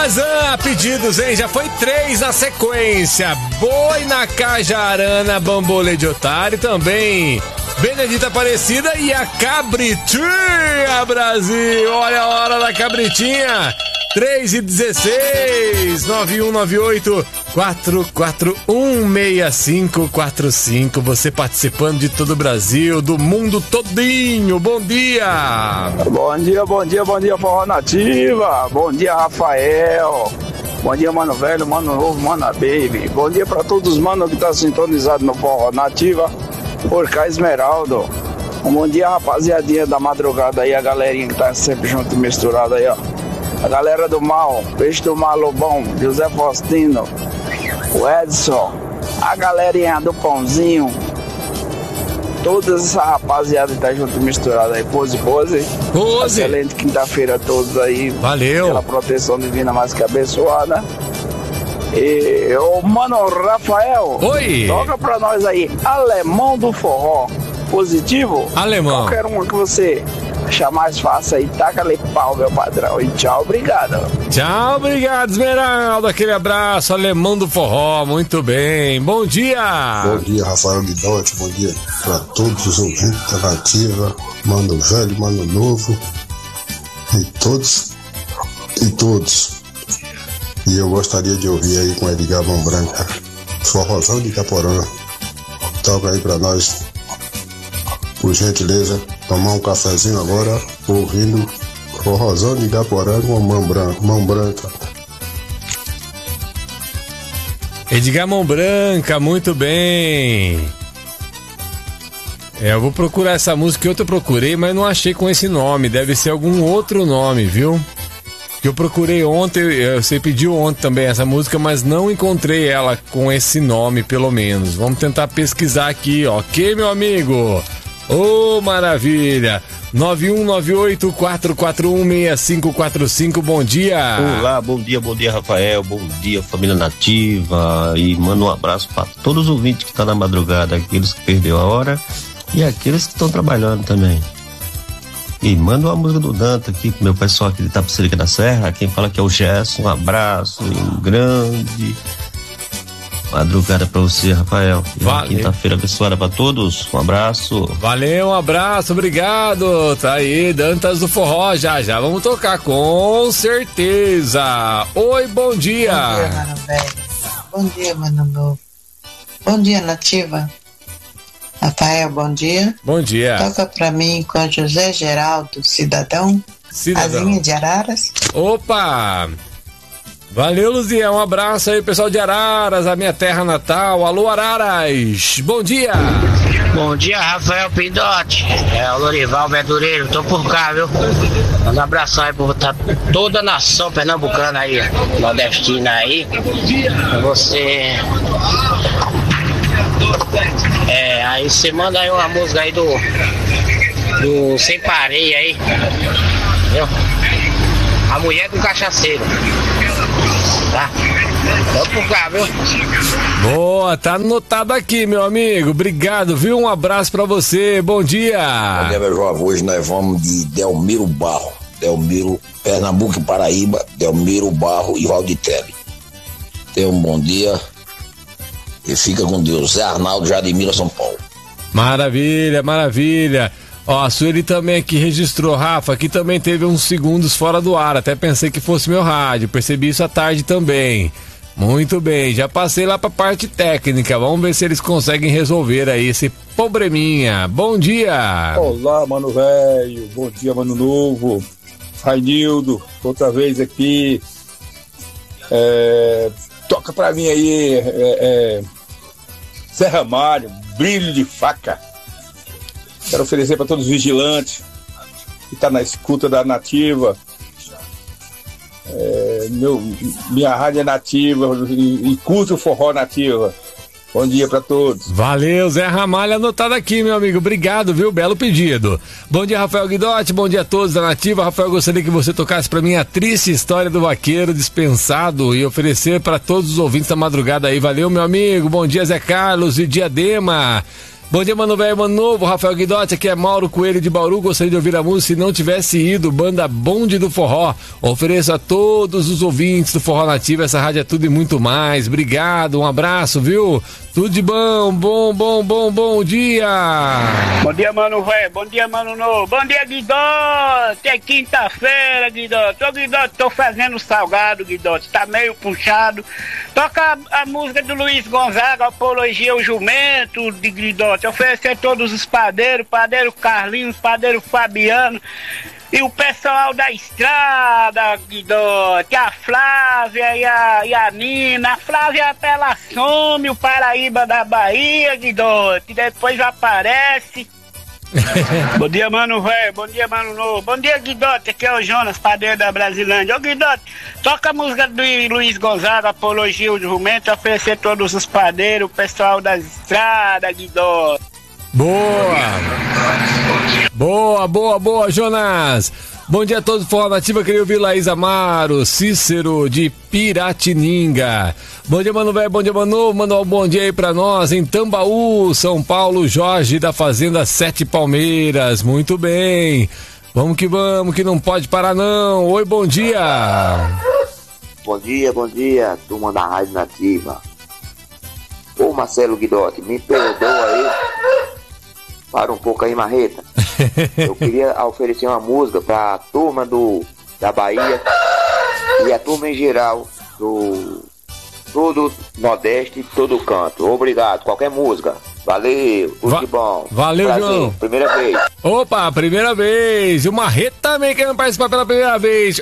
Pedidos, hein? Já foi 3 na sequência. Boi na Cajarana, Bambolê de Otário também. Benedita Aparecida e a Cabritinha, Brasil. Olha a hora da Cabritinha. 3h16, 9198-441-6545. Você participando de todo o Brasil, do mundo todinho. Bom dia. Bom dia, Forró Nativa. Bom dia, Rafael. Bom dia, Mano Velho, Mano Novo, Mano Baby. Bom dia pra todos os manos que estão sintonizados no Forró Nativa. Por cá, Esmeraldo. Bom dia, rapaziadinha da madrugada aí, a galerinha que tá sempre junto e misturada aí, ó. A galera do Mal, Peixe do Mar Lobão, José Faustino, o Edson, a galerinha do Pãozinho, toda essa rapaziada que tá junto e misturada aí. Pose. Excelente quinta-feira a todos aí. Valeu. Pela proteção divina mais que abençoada. E o Mano Rafael. Oi. Toca pra nós aí, Alemão do Forró. Positivo? Alemão. Qualquer uma que você achar mais fácil aí, taca-lhe pau, meu padrão. E tchau, obrigado. Tchau, obrigado, Esmeralda. Aquele abraço, Alemão do Forró. Muito bem. Bom dia. Bom dia, Rafael Guidotti. Bom dia pra todos os ouvintes da Nativa, Mano Velho, Mano Novo. E todos. E eu gostaria de ouvir aí com Edgar Mão Branca, Forrozão de Caporã. Toca aí pra nós, por gentileza, tomar um cafezinho agora, ouvindo Forrozão de Caporã com Mão Branca. Edgar Mão Branca, muito bem. Eu vou procurar essa música que eu procurei, mas não achei com esse nome. Deve ser algum outro nome, viu? Que eu procurei ontem, você pediu ontem também essa música, mas não encontrei ela com esse nome, pelo menos. Vamos tentar pesquisar aqui, ok, meu amigo? Ô, maravilha! 9198-441-6545, bom dia! Olá, bom dia, Rafael, bom dia, família Nativa, e manda um abraço para todos os ouvintes que estão na madrugada, aqueles que perderam a hora e aqueles que estão trabalhando também. E manda uma música do Danta aqui pro meu pessoal aqui de Itapecerica da Serra, quem fala que é o Gerson, um abraço, um grande madrugada pra você, Rafael. Quinta-feira abençoada pra todos, um abraço. Valeu, um abraço, obrigado. Tá aí, Dantas do Forró, já vamos tocar, com certeza. Oi, bom dia. Bom dia, Mano Velho. Bom dia, Mano Novo. Bom dia, Nativa. Rafael, bom dia. Bom dia. Toca pra mim com José Geraldo, Cidadão. Azinha de Araras. Opa! Valeu, Luzia, um abraço aí, pessoal de Araras, a minha terra natal. Alô, Araras, bom dia. Bom dia, Rafael Pindotti. É o Lorival Verdureiro, tô por cá, viu? Manda um abração aí por toda a nação pernambucana aí, nordestina aí. Você... aí você manda aí uma música aí do Sem Pareia aí, entendeu? A Mulher do Cachaceiro, tá? Vamos por cá, viu? Boa, tá anotado aqui, meu amigo, obrigado, viu? Um abraço pra você, bom dia. Bom dia, meu jovem, hoje nós vamos de Delmiro Barro, Pernambuco e Paraíba, Delmiro Barro e Valditelli. Tenha um bom dia e fica com Deus. Zé Arnaldo, Jadimira, São Paulo. Maravilha, maravilha. Ó, a Sueli também aqui registrou, Rafa, aqui também teve uns segundos fora do ar, até pensei que fosse meu rádio, percebi isso à tarde também. Muito bem, já passei lá pra parte técnica, vamos ver se eles conseguem resolver aí esse probleminha. Bom dia! Olá, Mano Velho, bom dia, Mano Novo, Rainildo, outra vez aqui. Toca pra mim aí, Zé Ramalho, Brilho de Faca. Quero oferecer para todos os vigilantes que tá na escuta da Nativa. Minha rádio é Nativa e curto o Forró Nativa. Bom dia pra todos. Valeu, Zé Ramalho, anotado aqui, meu amigo. Obrigado, viu? Belo pedido. Bom dia, Rafael Guidotti. Bom dia a todos da Nativa. Rafael, gostaria que você tocasse pra mim a triste história do vaqueiro dispensado e oferecer para todos os ouvintes da madrugada aí. Valeu, meu amigo. Bom dia, Zé Carlos e Diadema. Bom dia, mano velho, mano novo, Rafael Guidotti, aqui é Mauro Coelho de Bauru, gostaria de ouvir a música Se Não Tivesse Ido, banda Bonde do Forró. Ofereço a todos os ouvintes do Forró Nativo, essa rádio é tudo e muito mais. Obrigado, um abraço, viu? Tudo de bom dia! Bom dia, mano velho, bom dia, mano novo, bom dia, Guidotti, é quinta-feira, Guidotti. Ô, Guidotti, tô fazendo salgado, Guidotti, tá meio puxado. Toca a música do Luiz Gonzaga, Apologia ao Jumento, de Guidotti. Oferecer a todos os padeiros, padeiro Carlinhos, padeiro Fabiano e o pessoal da estrada, Guidotti, a Flávia e a Nina. A Flávia, ela some o Paraíba da Bahia, Guidotti, depois aparece. Bom dia, mano velho, bom dia, mano novo, bom dia, Guidotti, aqui é o Jonas, padeiro da Brasilândia. Ô, Guidotti, toca a música do Luiz Gonzaga, Apologia ao Jumento, oferecer todos os padeiros, o pessoal das estradas, Guidotti. Boa, Jonas. Bom dia a todos, Forró Nativa, queria ouvir Laís Amaro, Cícero de Piratininga. Bom dia, mano velho, bom dia, mano novo, manda um bom dia aí pra nós em Tambaú, São Paulo, Jorge da Fazenda Sete Palmeiras, muito bem. Vamos, que não pode parar não. Oi, bom dia. Bom dia, turma da Rádio Nativa. Ô, Marcelo Guidotti, me perdoa aí. Para um pouco aí, Marreta. Eu queria oferecer uma música pra turma da Bahia e a turma em geral do todo Nordeste e todo canto. Obrigado. Qualquer música. Valeu. Tudo de bom. Valeu, prazer, João. Primeira vez. Opa, primeira vez. E o Marreta também querendo participar pela primeira vez.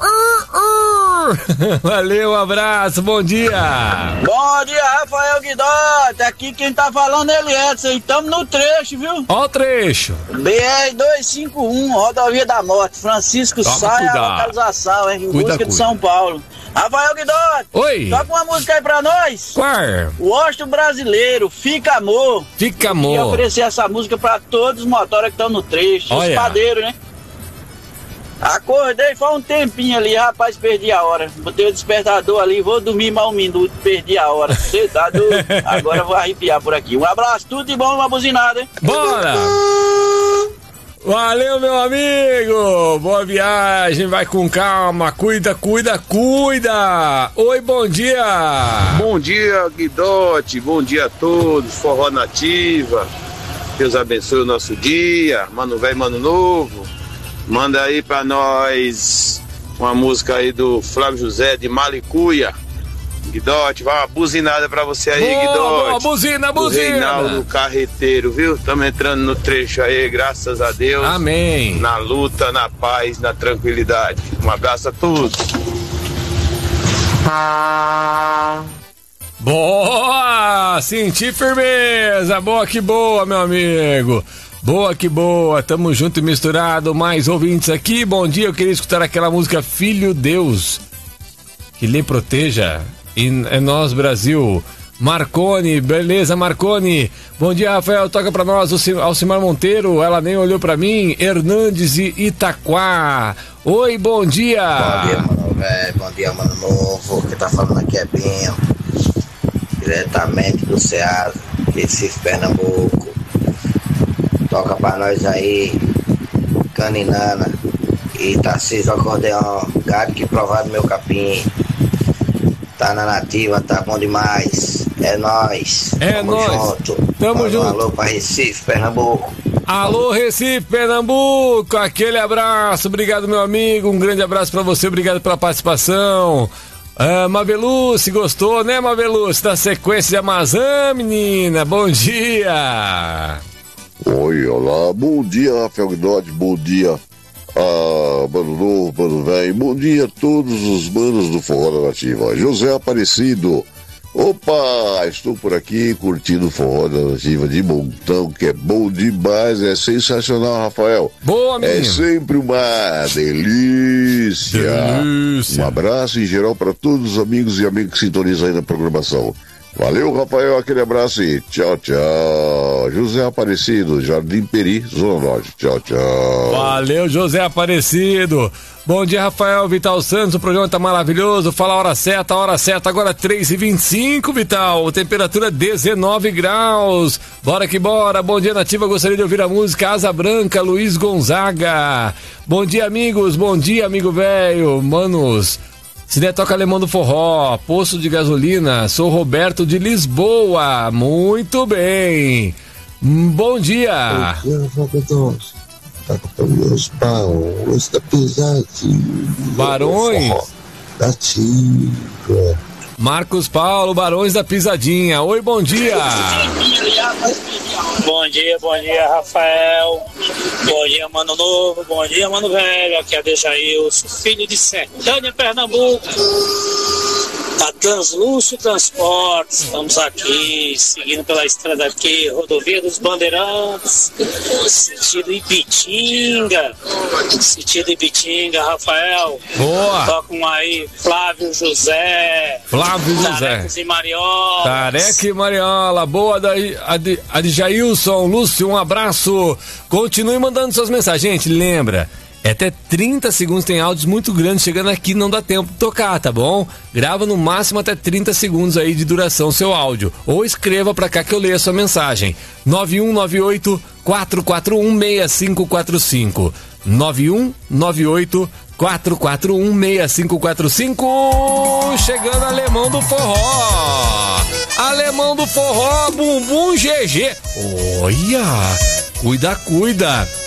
Valeu, um abraço, bom dia. Bom dia, Rafael Guidotti. Aqui quem tá falando é Eliedson. Estamos no trecho, viu? Ó o trecho. BR-251, Rodovia da Morte. Francisco Saia, localização, hein? Em busca de São Paulo. Rafael Guidotti. Oi. Toca uma música aí pra nós. Qual? O Osto Brasileiro, Fica Amor. Fica Amor. E oferecer essa música pra todos os motoras que estão no trecho. Olha. Os padeiros, né? Acordei faz um tempinho ali, rapaz, perdi a hora. Botei o despertador ali, vou dormir mais um minuto, perdi a hora. Você tá doido? Agora eu vou arrepiar por aqui. Um abraço, tudo de bom, uma buzinada, hein? Bora! Valeu, meu amigo! Boa viagem, vai com calma, cuida! Oi, bom dia! Bom dia, Guidotti, bom dia a todos, Forró Nativa. Deus abençoe o nosso dia, mano velho, mano novo. Manda aí pra nós uma música aí do Flávio José de Malicuia. Guidotti, vai uma buzinada pra você aí, Guidotti. Boa, buzina. Reinaldo Carreteiro, viu? Estamos entrando no trecho aí, graças a Deus. Amém. Na luta, na paz, na tranquilidade. Um abraço a todos. Boa! Senti firmeza. Boa que boa, meu amigo. Boa que boa, tamo junto e misturado, mais ouvintes aqui, bom dia, eu queria escutar aquela música Filho Deus, que lhe proteja, e é nós Brasil, Marconi, beleza Marconi, bom dia Rafael, toca pra nós, Alcimar Monteiro, ela nem olhou pra mim, Hernandes e Itaquá, oi, bom dia. Bom dia, mano velho, bom dia, mano novo, que tá falando aqui é Binho, diretamente do Ceará, Recife, Pernambuco. Toca pra nós aí, Caninana e Tarcísio Acordeão, gado que provado meu capim. Tá na Nativa, tá bom demais. É nóis. Tamo junto. Tamo junto. Alô pra Recife, Pernambuco. Alô, Recife, Pernambuco. Aquele abraço. Obrigado, meu amigo. Um grande abraço pra você. Obrigado pela participação. Maveluce, gostou, né, Maveluce? Da sequência de Amazã, menina. Bom dia. Oi, olá, bom dia, Rafael Guidotti, bom dia, mano novo, mano velho, bom dia a todos os manos do Forró da Nativa. José Aparecido, opa, estou por aqui curtindo o Forró da Nativa de montão, que é bom demais, é sensacional, Rafael. Boa, menino. É sempre uma delícia. Um abraço em geral para todos os amigos e amigas que sintonizam aí na programação. Valeu, Rafael, aquele abraço e tchau, tchau. José Aparecido, Jardim Peri, Zona Norte. Tchau, tchau. Valeu, José Aparecido. Bom dia, Rafael, Vital Santos, o programa tá maravilhoso. Fala a hora certa, agora 3h25, Vital. Temperatura 19 graus. Bora que bora. Bom dia, Nativa. Gostaria de ouvir a música Asa Branca, Luiz Gonzaga. Bom dia, amigos. Bom dia, amigo velho. Manos. Se der, toca Alemão do Forró, Poço de Gasolina, sou Roberto de Lisboa, muito bem, bom dia. Bom dia, Roberto, toca meus barões da pisadinha. Barões? Da Tigre. Marcos Paulo, Barões da Pisadinha, oi, bom dia. Bom dia, Rafael. Bom dia, Mano Novo. Bom dia, Mano Velho. Aqui é Dejailson, filho de Sertânia, Pernambuco. Da Translúcio Transportes. Estamos aqui, seguindo pela estrada aqui, Rodovia dos Bandeirantes, sentido Ibitinga. Rafael. Boa. Tocam aí Flávio José. Tarecas e Mariola. Tareca e Mariola, boa Jailson, Lúcio, um abraço. Continue mandando suas mensagens, gente, lembra, até 30 segundos, tem áudios muito grandes chegando aqui, não dá tempo de tocar, tá bom? Grava no máximo até 30 segundos aí de duração seu áudio, ou escreva pra cá que eu leio a sua mensagem. 9198-441-6545 9198-441-6545. Chegando Alemão do Forró. Alemão do Forró, bumbum GG. Olha, cuida.